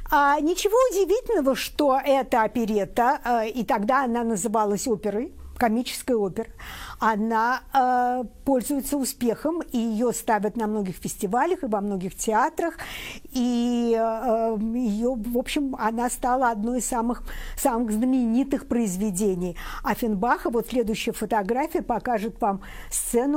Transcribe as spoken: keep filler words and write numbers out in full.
А, ничего удивительного, что эта оперетта, э, и тогда она называлась оперой, комическая опера, она э, пользуется успехом, и ее ставят на многих фестивалях и во многих театрах, и э, ее, в общем, она стала одной из самых, самых знаменитых произведений Оффенбаха. Вот следующая фотография покажет вам сцену